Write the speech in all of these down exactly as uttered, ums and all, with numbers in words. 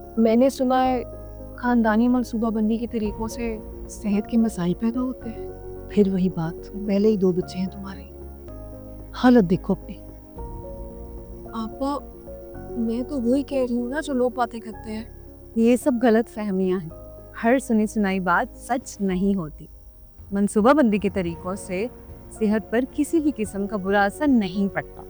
मैंने सुना है खानदानी मनसूबाबंदी के तरीकों से सेहत के मसाइल पैदा होते हैं। फिर वही बात, पहले ही दो बच्चे हैं तुम्हारे, हालत देखो अपनी। आपा, मैं तो वही कह रही हूँ ना जो लोग बातें करते हैं। ये सब गलत फहमियाँ हैं। हर सुनी सुनाई बात सच नहीं होती। मनसूबाबंदी के तरीकों से सेहत पर किसी भी किस्म का बुरा असर नहीं पड़ता।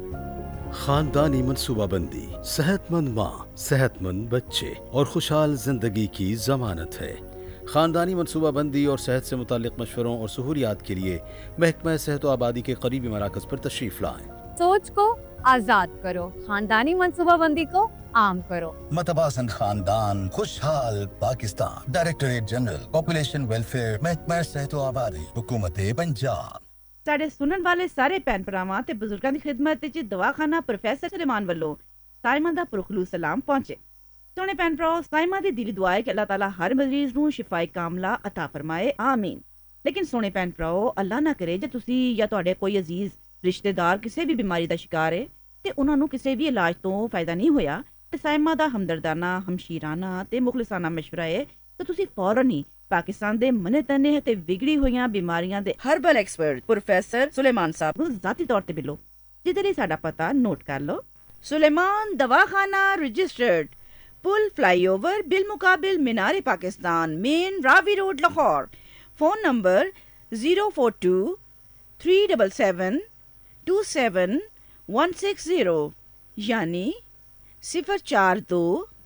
खानदानी मनसूबाबंदी सेहतमंद माँ, सेहतमंद बच्चे और खुशहाल जिंदगी की जमानत है। खानदानी मनसूबाबंदी और सेहत से मुतालिक मशवरों और सहूलियात के लिए महकमा सेहत व आबादी के करीबी मराकज पर तशरीफ लाएं। सोच को आजाद करो, खानदानी मनसूबाबंदी को आम करो। मतवासन खानदान, खुशहाल Pakistan. Directorate general population welfare, महकमा सेहत व आबादी, हुकूमत पंजाब। ਸਾਡੇ ਸੁਣਨ ਵਾਲੇ ਸਾਰੇ ਭੈਣ ਭਰਾਵਾਂ ਤੇ ਬਜ਼ੁਰਗਾਂ ਦੀ ਖਿਦਮਤ ਵਿੱਚ ਦਵਾਖਾਨਾ ਪ੍ਰੋਫੈਸਰ ਸੁਲੇਮਾਨ ਵੱਲੋਂ ਸਾਇਮਾ ਦਾ ਪੁਰਖਲੂ ਸਲਾਮ ਪਹੁੰਚੇ। ਸੋਹਣੇ ਭੈਣ ਭਰਾਓ, ਸਾਇਮਾ ਦੀ ਦਿਲੀ ਦੁਆ ਹੈ ਕਿ ਅੱਲਾਹ ਤਾਲਾ ਹਰ ਮਰੀਜ਼ ਨੂੰ ਸ਼ਿਫਾਏ ਕਾਮਲਾ ਅਤਾ ਫਰਮਾਏ, ਆਮੀਨ। ਲੇਕਿਨ ਸੋਹਣੇ ਭੈਣ ਭਰਾਓ, ਅੱਲਾਹ ਨਾ ਕਰੇ ਜੇ ਤੁਸੀਂ ਜਾਂ ਤੁਹਾਡੇ ਕੋਈ ਅਜ਼ੀਜ਼ ਰਿਸ਼ਤੇਦਾਰ ਕਿਸੇ ਵੀ ਬਿਮਾਰੀ ਦਾ ਸ਼ਿਕਾਰ ਹੈ ਤੇ ਉਹਨਾਂ ਨੂੰ ਕਿਸੇ ਵੀ ਇਲਾਜ ਤੋਂ ਫਾਇਦਾ ਨਹੀਂ ਹੋਇਆ ਤੇ ਸਾਇਮਾ ਦਾ ਹਮਦਰਦਾਨਾ, ਹਮਸ਼ੀਰਾਨਾ ਤੇ ਮੁਖਲਿਸਾਨਾ ਮਸ਼ਵਰਾ ਹੈ ਕਿ ਤੁਸੀਂ ਫੌਰਨ ਹੀ ਪਾਕਿਸਤਾਨ ਦੇ ਮਨੇ ਤਨੇ ਤੇ ਵਿਗੜੀ ਹੋਈਆਂ ਬਿਮਾਰੀਆਂ ਦੇ ਹਰਬਲ ਐਕਸਪਰਟ ਪ੍ਰੋਫੈਸਰ ਸੁਲੇਮਾਨ ਸਾਹਿਬ ਨੂੰ ਜ਼ਾਤੀ ਤੌਰ ਤੇ ਮਿਲੋ, ਜਿਹਦੇ ਲਈ ਸਾਡਾ ਪਤਾ ਨੋਟ ਕਰ ਲਓ। Suleman ਦਵਾਖਾਨਾ registered, pool flyover bill ਮੁਕਾबिल Minar Pakistan, main Ravi road, Lahore. Phone number zero four to three double seven to seven one six zero, यानी सिफर चार दो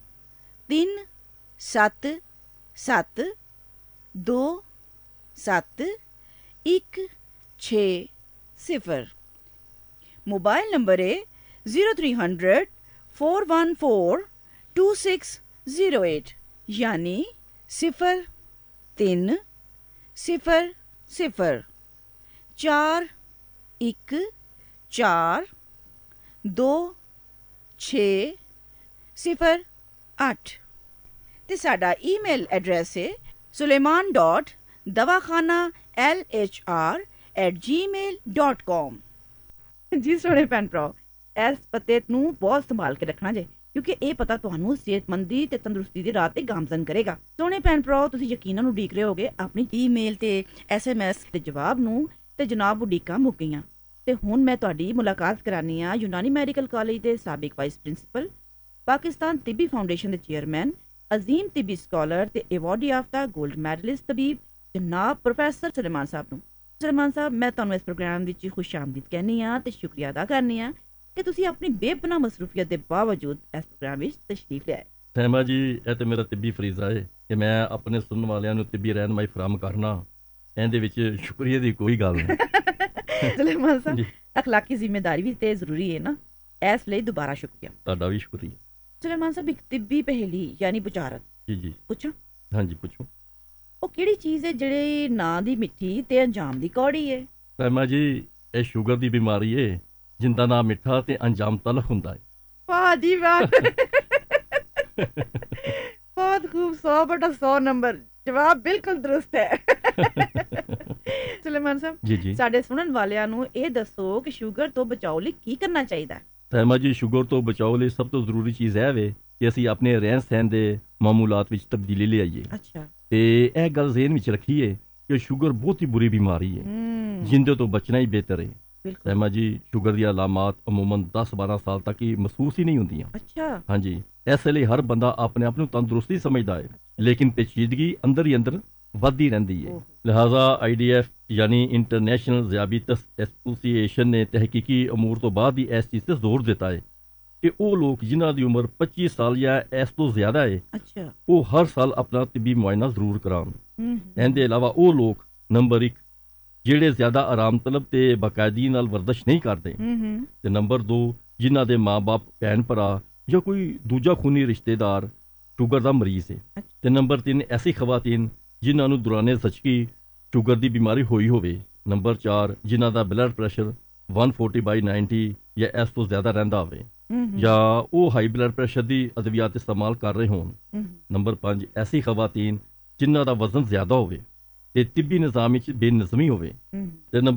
तीन सत्त सत्त दो सत्त एक छे सिफर। मोबाइल नंबर है zero three hundred four one four to six zero eight, यानी सिफर तीन सिफर सिफर चार एक चार दो छे सिफर अठ। ते साडा ईमेल एड्रैस है सुलेमान डॉट दवाखाना एल एच आर एट जी मेल डॉट कॉम। जी सोने भैन भराओ, इस पते नूं बहुत संभाल के रखना जे, क्योंकि ਇਹ ਪਤਾ ਤੁਹਾਨੂੰ ਸਿਹਤਮੰਦੀ ਤੇ ਤੰਦਰੁਸਤੀ ਦੀ ਰਾਹ ਤੇ ਗਾਮਜ਼ਨ ਕਰੇਗਾ। ਸੋਹਣੇ ਭੈਣ ਭਰਾਓ, ਤੁਸੀਂ ਯਕੀਨਨ ਉਡੀਕ ਰਹੇ ਹੋਗੇ ਆਪਣੀ ਈਮੇਲ ਤੇ ਐਸਐਮਐਸ ਦੇ ਜਵਾਬ ਨੂੰ, ਤੇ ਜਨਾਬ ਉਡੀਕਾਂ ਮੁੱਕ ਗਈਆਂ। ਤੇ ਹੁਣ ਮੈਂ ਤੁਹਾਡੀ ਮੁਲਾਕਾਤ ਕਰਾਨੀ ਆ ਯੂਨਾਨੀ ਮੈਡੀਕਲ ਕਾਲਜ ਦੇ ਸਾਬਿਕ ਵਾਈਸ ਪ੍ਰਿੰਸੀਪਲ, ਪਾਕਿਸਤਾਨ ਤਿੱਬੀ ਫਾਊਂਡੇਸ਼ਨ ਦੇ ਚੇਅਰਮੈਨ, ਅਜ਼ੀਮ ਤਿੱਬੀ ਸਕਾਲਰ ਤੇ ਐਵਾਰਡ ਯਾਫਤਾ 골ਡ ਮੈਡਲਿਸਟ ਤਬੀਬ ਜਨਾਬ ਪ੍ਰੋਫੈਸਰ ਸੁਲੇਮਾਨ ਸਾਹਿਬ ਨੂੰ। ਸੁਲੇਮਾਨ ਸਾਹਿਬ, ਮੈਂ ਤੁਹਾਨੂੰ ਇਸ ਪ੍ਰੋਗਰਾਮ ਵਿੱਚ ਖੁਸ਼ ਆਮਦੀਦ ਕਹਿੰਦੀ ਆ ਤੇ ਸ਼ੁਕਰੀਆ ਅਦਾ ਕਰਨੀ ਆ ਕਿ ਤੁਸੀਂ ਆਪਣੀ ਬੇਪਨਾਹ ਮਸਰੂਫੀਅਤ ਦੇ ਬਾਵਜੂਦ ਇਸ ਪ੍ਰੋਗਰਾਮ ਵਿੱਚ ਤਸ਼ਰੀਫ ਲਿਆਏ। ਸਹਿਮਾ ਜੀ, ਇਹ ਤੇ ਮੇਰਾ ਤਿੱਬੀ ਫਰੀਜ਼ਾ ਹੈ ਕਿ ਮੈਂ ਆਪਣੇ ਸੁਣਨ ਵਾਲਿਆਂ ਨੂੰ ਤਿੱਬੀ ਰਹਿਨਮਾਈ ਫਰਾਹਮ ਕਰਨਾ। ਇਹਦੇ ਵਿੱਚ ਸ਼ੁਕਰੀਆ ਦੀ ਕੋਈ ਗੱਲ ਨਹੀਂ। ਸੁਲੇਮਾਨ ਸਾਹਿਬ, ਅਖਲਾਕੀ ਜ਼ਿੰਮੇਦਾਰੀ ਵੀ ਤੇ ਜ਼ਰੂਰੀ ਹੈ ਨਾ, ਇਸ ਲਈ ਦੁਬਾਰਾ ਸ਼ੁਕਰੀਆ। ਤੁਹਾਡਾ ਵੀ ਸ਼ੁਕਰੀਆ। ਸੁਲੇਮਾਨ ਸਾਹਿਬ, ਇੱਕ ਤਿੱਬੀ ਪਹਿਲੀ ਯਾਨੀ ਬੁਚਾਰਤ ਜੀ ਜੀ ਪੁੱਛਾਂ? ਹਾਂਜੀ ਪੁੱਛੋ। ਉਹ ਕਿਹੜੀ ਚੀਜ਼ ਹੈ ਜਿਹੜੀ ਨਾਂ ਦੀ ਮਿੱਠੀ ਤੇ ਅੰਜਾਮ ਦੀ ਕੌੜੀ ਹੈ? ਸਹਿਮਾ ਜੀ, ਇਹ ਸ਼ੂਗਰ ਦੀ ਬਿਮਾਰੀ ਹੈ ਜਿੰਦਾ ਨਾਮ ਮਿੱਠਾ ਤੇ ਅੰਜਾਮ ਤਲਖ ਹੁੰਦਾ ਹੈ। ਵਾਹ ਜੀ ਵਾਹ, ਬਹੁਤ ਖੂਬ, ਸੌ ਬਟਾ ਸੌ ਨੰਬਰ ਜਵਾਬ ਬਿਲਕੁਲ ਦਰੁਸਤ ਹੈ। ਸੁਲੇਮਾਨ ਸਾਹਿਬ ਜੀ ਜੀ, ਸਾਡੇ ਸੁਣਨ ਵਾਲਿਆਂ ਨੂੰ ਇਹ ਦੱਸੋ ਕਿ ਸ਼ੂਗਰ ਤੋਂ ਬਚਾਓ ਲਈ ਕੀ ਕਰਨਾ ਚਾਹੀਦਾ? ਸਹਿਮਾ ਜੀ, ਸ਼ੂਗਰ ਤੋਂ ਬਚਾਓ ਲਈ ਸਭ ਤੋਂ ਜ਼ਰੂਰੀ ਚੀਜ਼ ਇਹ ਵੇ ਕਿ ਅਸੀਂ ਆਪਣੇ ਰਹਿਣ ਸਹਿਣ ਦੇ ਮਾਮੂਲਾਤ ਵਿੱਚ ਤਬਦੀਲੀ ਲਿਆਈਏ। ਅੱਛਾ। ਤੇ ਇਹ ਗੱਲ ਜ਼ਹਿਨ ਵਿੱਚ ਰੱਖੀਏ ਕਿ ਸ਼ੂਗਰ ਬਹੁਤ ਹੀ ਬੁਰੀ ਬਿਮਾਰੀ ਹੈ, ਜਿੰਦੇ ਤੋਂ ਬਚਣਾ ਹੀ ਬਿਹਤਰ ਹੈ। ਸਹਿਮਾ ਜੀ, ਸ਼ੂਗਰ ਦੀਆਂ ਅਲਾਮਤ ਅਮੂਮਨ ਦਸ ਬਾਰਾਂ ਸਾਲ ਤੱਕ ਹੀ ਮਹਿਸੂਸ ਹੀ ਨਹੀਂ ਹੁੰਦੀਆਂ। ਅੱਛਾ। ਹਾਂਜੀ, ਇਸ ਲਈ ਹਰ ਬੰਦਾ ਆਪਣੇ ਆਪ ਨੂੰ ਤੰਦਰੁਸਤੀ ਸਮਝਦਾ ਹੈ, ਲੇਕਿਨ ਪੇਚੀਦਗੀ ਅੰਦਰ ਹੀ ਅੰਦਰ ਵੱਧਦੀ ਰਹਿੰਦੀ ਹੈ। ਲਿਹਾਜ਼ਾ ਆਈ ਡੀ ਐਫ ਯਾਨੀ ਇੰਟਰਨੈਸ਼ਨਲ ਜ਼ਿਆਬੀਤਸ ਐਸੋਸੀਏਸ਼ਨ ਨੇ ਤਹਿਕੀਕੀ ਅਮੂਰ ਤੋਂ ਬਾਅਦ ਹੀ ਇਸ ਚੀਜ਼ ਤੇ ਜ਼ੋਰ ਦਿੱਤਾ ਹੈ ਕਿ ਉਹ ਲੋਕ ਜਿਨ੍ਹਾਂ ਦੀ ਉਮਰ ਪੱਚੀ ਸਾਲ ਜਾਂ ਇਸ ਤੋਂ ਜ਼ਿਆਦਾ ਹੈ, ਅੱਛਾ, ਉਹ ਹਰ ਸਾਲ ਆਪਣਾ ਤਿੱਬੀ ਮੁਆਇਨਾ ਜ਼ਰੂਰ ਕਰਾਉਣ। ਇਹਦੇ ਇਲਾਵਾ ਉਹ ਲੋਕ ਨੰਬਰ ਇੱਕ ਜਿਹੜੇ ਜ਼ਿਆਦਾ ਆਰਾਮ ਤਲਬ ਤੇ ਬਾਕਾਇਦਗੀ ਨਾਲ ਵਰਦਸ਼ ਨਹੀਂ ਕਰਦੇ, ਤੇ ਨੰਬਰ ਦੋ ਜਿਨ੍ਹਾਂ ਦੇ ਮਾਂ-ਬਾਪ, ਭੈਣ ਭਰਾ ਜਾਂ ਕੋਈ ਦੂਜਾ ਖੂਨੀ ਰਿਸ਼ਤੇਦਾਰ ਸ਼ੂਗਰ ਦਾ ਮਰੀਜ਼ ਹੈ, ਤੇ ਨੰਬਰ ਤਿੰਨ ਐਸੀ ਖਵਾਤੀਨ ਜਿਨ੍ਹਾਂ ਨੂੰ ਦੌਰਾਨੇ ਜ਼ਚਗੀ ਸ਼ੂਗਰ ਦੀ ਬਿਮਾਰੀ ਹੋਈ ਹੋਵੇ। ਨੰਬਰ ਚਾਰ ਜਿਨ੍ਹਾਂ ਦਾ ਬਲੱਡ ਪ੍ਰੈਸ਼ਰ ਇੱਕ ਸੌ ਚਾਲੀ ਬਾਈ ਨੱਬੇ ਜਾਂ ਇਸ ਤੋਂ ਜ਼ਿਆਦਾ ਰਹਿੰਦਾ ਹੋਵੇ, ਜਾਂ ਉਹ ਹਾਈ ਬਲੱਡ ਪ੍ਰੈਸ਼ਰ ਦੀ ਅਦਵਿਆਤ ਇਸਤੇਮਾਲ ਕਰ ਰਹੇ ਹੋਣ। ਨੰਬਰ ਪੰਜ ਐਸੀ ਖਵਾਤੀਨ ਜਿਨ੍ਹਾਂ ਦਾ ਵਜ਼ਨ ਜ਼ਿਆਦਾ ਹੋਵੇ ਤੇ ਤਿੱਬੀ ਨਿਜ਼ਾਮ ਵਿੱਚ ਬੇਨਜ਼ਮੀ ਹੋਵੇ। ਤੇ